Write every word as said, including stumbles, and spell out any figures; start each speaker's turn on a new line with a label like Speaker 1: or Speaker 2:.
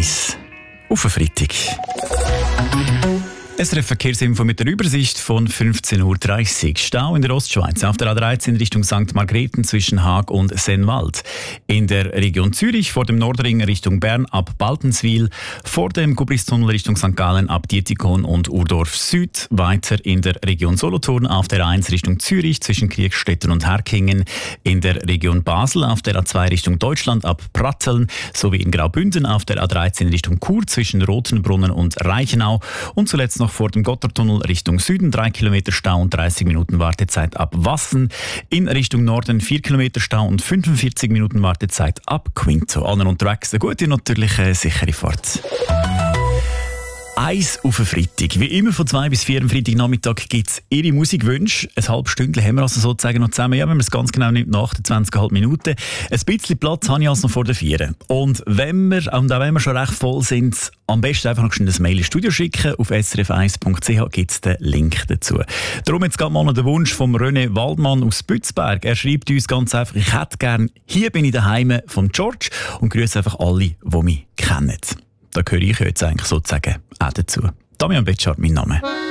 Speaker 1: eins auf den Freitag. S R F Verkehrsinfo mit der Übersicht von fünfzehn Uhr dreißig. Stau in der Ostschweiz auf der A dreizehn Richtung Sankt Margrethen zwischen Haag und Sennwald. In der Region Zürich vor dem Nordring Richtung Bern ab Baltenswil. Vor dem Gubristunnel Richtung Sankt Gallen ab Dietikon und Urdorf Süd. Weiter in der Region Solothurn auf der A eins Richtung Zürich zwischen Kriegstetten und Herkingen. In der Region Basel auf der A zwei Richtung Deutschland ab Pratteln. Sowie in Graubünden auf der A dreizehn Richtung Chur zwischen Rotenbrunnen und Reichenau. Und zuletzt noch vor dem Gotthardtunnel Richtung Süden drei Kilometer Stau und dreißig Minuten Wartezeit ab Wassen. In Richtung Norden vier Kilometer Stau und fünfundvierzig Minuten Wartezeit ab Quinto. Allen unterwegs eine gute und natürlich eine sichere Fahrt. Eins auf den Freitag. Wie immer von zwei bis vier am Freitagnachmittag gibt es Ihre Musikwünsche. Ein halbes Stündchen haben wir also sozusagen noch zusammen. Ja, wenn man es ganz genau nimmt, nach achtundzwanzig Komma fünf Minuten. Ein bisschen Platz habe ich also noch vor der vier. Und wenn wir, und auch wenn wir schon recht voll sind, am besten einfach noch schnell ein Mail ins Studio schicken. Auf s r f eins punkt c h gibt es den Link dazu. Darum jetzt gerade mal noch der Wunsch von René Waldmann aus Bützberg. Er schreibt uns ganz einfach, ich hätte gern «Hier bin ich daheim» von George und grüße einfach alle, die mich kennen. Da gehöre ich jetzt eigentlich sozusagen auch dazu. Damian Betschart, mein Name.